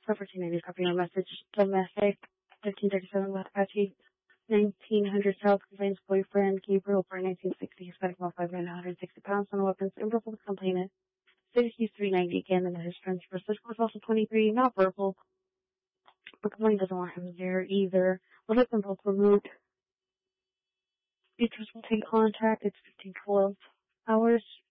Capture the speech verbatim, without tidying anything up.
For fourteen ninety, copy your message. Domestic, fifteen thirty-seven West Apache, nineteen hundred South, complaints boyfriend, Gabriel, born nineteen sixty, Hispanic, about five men, one hundred sixty pounds, no weapons, verbal complainant. Syracuse three ninety again, and his friend's first was also twenty-three, not verbal. But complaint doesn't want him there either. We'll have them both removed. Features will take contact. It's fifteen twelve hours.